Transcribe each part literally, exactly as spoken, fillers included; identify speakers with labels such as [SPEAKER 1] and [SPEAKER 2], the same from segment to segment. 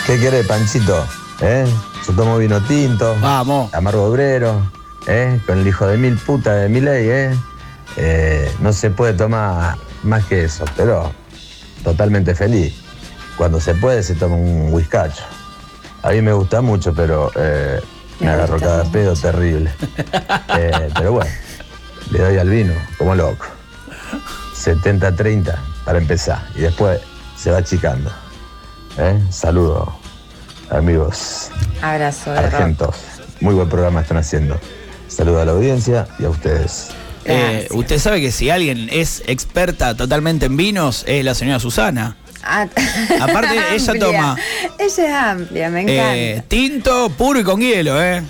[SPEAKER 1] ¿Qué querés, Panchito? ¿Eh? Yo tomo vino tinto.
[SPEAKER 2] Vamos.
[SPEAKER 1] Amargo obrero. ¿Eh? Con el hijo de mil putas de Milei, ¿eh? ¿eh? No se puede tomar más que eso, pero totalmente feliz. Cuando se puede, se toma un whiskacho. A mí me gusta mucho, pero eh, me, me agarro cada mucho. pedo terrible. eh, pero bueno, le doy al vino, como loco. setenta treinta para empezar. Y después se va achicando. ¿Eh? Saludos, amigos.
[SPEAKER 3] Abrazo.
[SPEAKER 1] Argentos. Muy buen programa están haciendo. Saludos a la audiencia y a ustedes.
[SPEAKER 2] Eh, usted sabe que si alguien es experta totalmente en vinos, es la señora Susana.
[SPEAKER 3] Ah,
[SPEAKER 2] Aparte, ella toma.
[SPEAKER 3] Ella es amplia, me encanta.
[SPEAKER 2] Eh, tinto, puro y con hielo, ¿eh?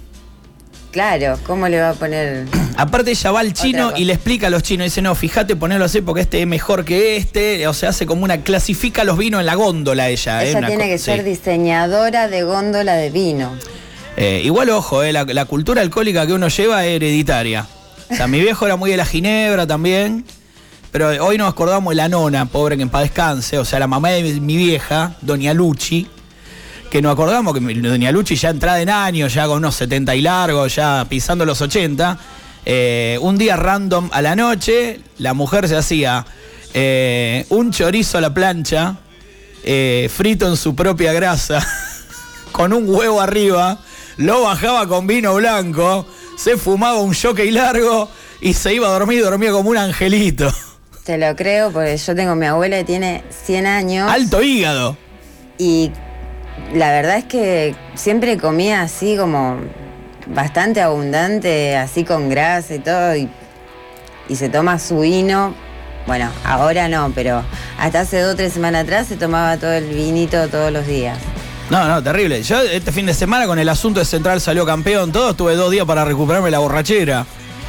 [SPEAKER 3] Claro, ¿cómo le va a poner?
[SPEAKER 2] Aparte, ella va al chino y le explica a los chinos. Dice, no, fíjate, ponelo así porque este es mejor que este. O sea, hace como una. Clasifica los vinos en la góndola ella.
[SPEAKER 3] Ella
[SPEAKER 2] ¿eh?
[SPEAKER 3] tiene que ser sí. diseñadora de góndola de vino.
[SPEAKER 2] Eh, igual, ojo, eh, la, la cultura alcohólica que uno lleva es hereditaria. O sea, mi viejo era muy de la ginebra también. Pero hoy nos acordamos de la nona, pobre que en paz descanse. O sea, la mamá de mi vieja, doña Luchi. Que nos acordamos que doña Luchi ya entrada en años, ya con unos setenta y largos, ya pisando los ochenta. Eh, un día random a la noche, la mujer se hacía eh, un chorizo a la plancha, eh, frito en su propia grasa, con un huevo arriba, lo bajaba con vino blanco, se fumaba un jockey largo y se iba a dormir, dormía como un angelito.
[SPEAKER 3] Te lo creo, porque yo tengo mi abuela que tiene cien años.
[SPEAKER 2] Alto hígado.
[SPEAKER 3] Y la verdad es que siempre comía así como bastante abundante, así con grasa y todo, y, y se toma su vino. Bueno, ahora no, pero hasta hace dos o tres semanas atrás se tomaba todo el vinito todos los días.
[SPEAKER 2] No, no, terrible. Yo este fin de semana con el asunto de Central salió campeón, todo, tuve dos días para recuperarme la borrachera.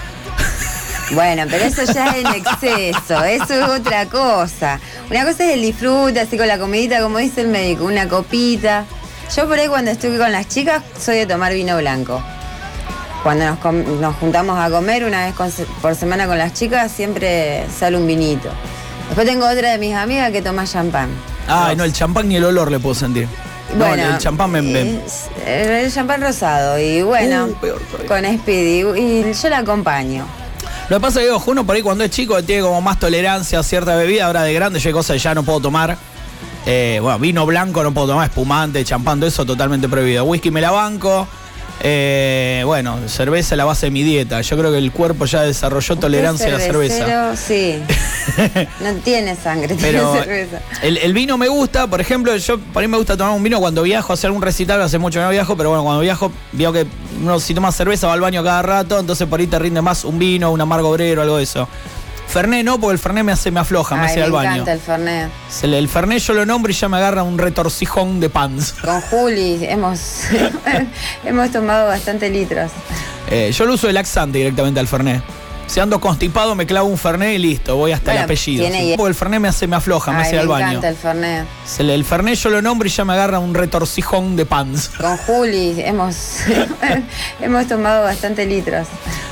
[SPEAKER 3] Bueno, pero eso ya es en exceso, eso es otra cosa. Una cosa es el disfrute, así con la comidita, como dice el médico, una copita. Yo por ahí cuando estoy con las chicas soy de tomar vino blanco. Cuando nos, com- nos juntamos a comer una vez con, por semana con las chicas, siempre sale un vinito. Después tengo otra de mis amigas que toma champán.
[SPEAKER 2] Ay, no, el champán ni el olor le puedo sentir.
[SPEAKER 3] Bueno,
[SPEAKER 2] no, el champán me... me...
[SPEAKER 3] El champán rosado, y bueno,
[SPEAKER 2] uh, peor
[SPEAKER 3] con Speedy, y yo la acompaño.
[SPEAKER 2] Lo que pasa es que ojo, uno por ahí cuando es chico tiene como más tolerancia a cierta bebida, ahora de grande yo hay cosas que ya no puedo tomar. Eh, bueno, vino blanco no puedo tomar, espumante, champán, todo eso totalmente prohibido. Whisky me la banco. Eh, bueno, cerveza es la base de mi dieta. Yo creo que el cuerpo ya desarrolló tolerancia a la cerveza.
[SPEAKER 3] Sí. No tiene sangre,
[SPEAKER 2] pero
[SPEAKER 3] tiene cerveza.
[SPEAKER 2] El, el vino me gusta, por ejemplo, yo por ahí me gusta tomar un vino cuando viajo, hacer un recital, hace mucho que no viajo, pero bueno, cuando viajo, veo que uno si toma cerveza va al baño cada rato, entonces por ahí te rinde más un vino, un amargo obrero, algo de eso. Fernet no, porque el Fernet me hace, me afloja, me
[SPEAKER 3] Ay,
[SPEAKER 2] hace ir al baño.
[SPEAKER 3] Me encanta el Fernet.
[SPEAKER 2] El, el Fernet yo lo nombro y ya me agarra un retorcijón de pants.
[SPEAKER 3] Con Juli hemos, hemos tomado bastante litros.
[SPEAKER 2] Eh, yo lo uso de laxante directamente al Fernet. Si ando constipado me clavo un Fernet y listo, voy hasta bueno, el apellido. ¿Sí? Porque el Fernet me hace, me afloja, Ay, me hace ir al baño. Me
[SPEAKER 3] encanta el Fernet.
[SPEAKER 2] El, el Fernet yo lo nombro y ya me agarra un retorcijón de pants.
[SPEAKER 3] Con Juli hemos, hemos tomado bastante litros.